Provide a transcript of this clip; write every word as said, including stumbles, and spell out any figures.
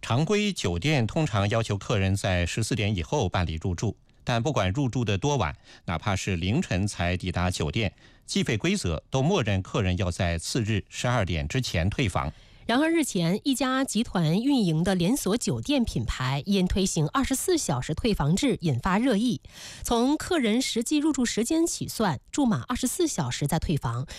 常规酒店通常要求客人在十四点以后办理入住，但不管入住的多晚，哪怕是凌晨才抵达酒店，计费规则都默认客人要在次日十二点之前退房。 然而，日前一家集团运营的连锁酒店品牌因推行二十四小时退房制引发热议。从客人实际入住时间起算，住满二十四小时再退房，